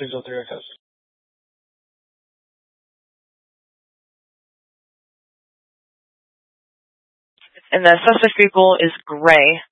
603 test. And the suspect vehicle is gray.